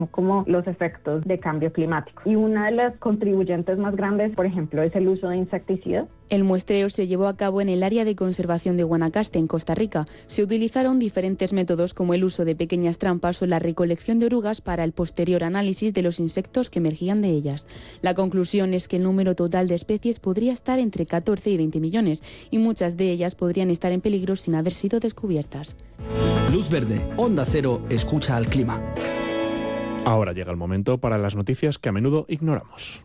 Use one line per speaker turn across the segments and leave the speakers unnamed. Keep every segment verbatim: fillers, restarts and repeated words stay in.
como los efectos de cambio climático. Y una de las contribuyentes más grandes, por ejemplo, es el uso de insecticidas.
El muestreo se llevó a cabo en el área de conservación de Guanacaste, en Costa Rica. Se utilizaron diferentes métodos como el uso de pequeñas trampas o la recolección de orugas para el posterior análisis de los insectos que emergían de ellas. La conclusión es que el número total de especies podría estar entre catorce y veinte millones y muchas de ellas podrían estar en peligro sin haber sido descubiertas.
Luz Verde, Onda Cero, escucha al clima.
Ahora llega el momento para las noticias que a menudo ignoramos.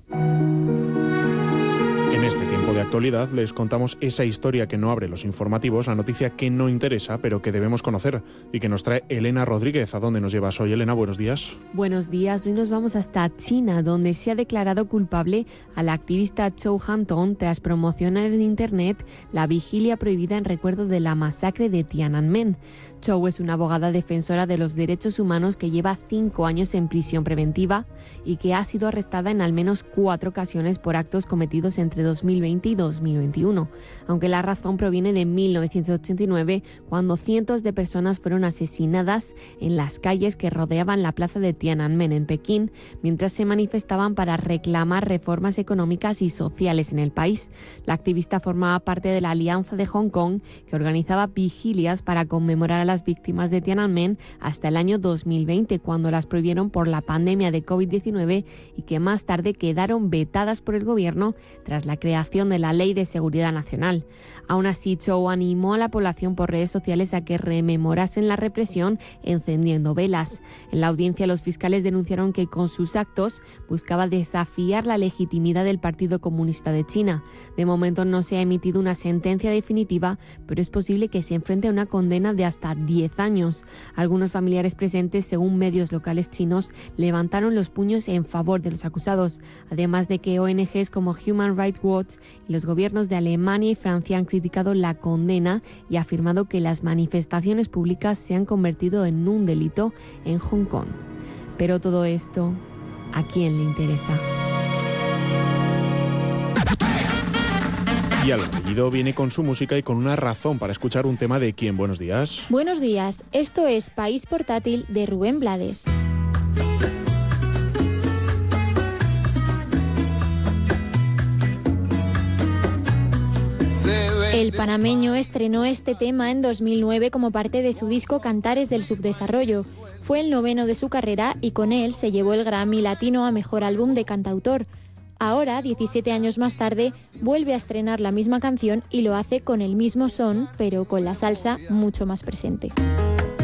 En este tiempo de actualidad les contamos esa historia que no abre los informativos, la noticia que no interesa pero que debemos conocer y que nos trae Elena Rodríguez. ¿A dónde nos llevas hoy, Elena? Buenos días.
Buenos días. Hoy nos vamos hasta China, donde se ha declarado culpable a la activista Zhou Hantong tras promocionar en Internet la vigilia prohibida en recuerdo de la masacre de Tiananmen. Zhou es una abogada defensora de los derechos humanos que lleva cinco años en prisión preventiva y que ha sido arrestada en al menos cuatro ocasiones por actos cometidos entre dos mil veinte y dos mil veintiuno, aunque la razón proviene de mil novecientos ochenta y nueve, cuando cientos de personas fueron asesinadas en las calles que rodeaban la plaza de Tiananmen en Pekín, mientras se manifestaban para reclamar reformas económicas y sociales en el país. La activista formaba parte de la Alianza de Hong Kong, que organizaba vigilias para conmemorar a las víctimas de Tiananmen hasta el año dos mil veinte, cuando las prohibieron por la pandemia de covid diecinueve y que más tarde quedaron vetadas por el gobierno tras la creación de la Ley de Seguridad Nacional. Aún así, Zhou animó a la población por redes sociales a que rememorasen la represión encendiendo velas. En la audiencia, los fiscales denunciaron que con sus actos buscaba desafiar la legitimidad del Partido Comunista de China. De momento no se ha emitido una sentencia definitiva, pero es posible que se enfrente a una condena de hasta diez años. Algunos familiares presentes, según medios locales chinos, levantaron los puños en favor de los acusados, además de que O N Ges como Human Rights Watch y los gobiernos de Alemania y Francia han criticado la condena y afirmado que las manifestaciones públicas se han convertido en un delito en Hong Kong. Pero todo esto, ¿a quién le interesa?
Y al apellido viene con su música y con una razón para escuchar un tema de quién. Buenos días.
Buenos días. Esto es País Portátil de Rubén Blades. El panameño estrenó este tema en dos mil nueve como parte de su disco Cantares del Subdesarrollo. Fue el noveno de su carrera y con él se llevó el Grammy Latino a Mejor Álbum de Cantautor. Ahora, diecisiete años más tarde, vuelve a estrenar la misma canción y lo hace con el mismo son, pero con la salsa mucho más presente.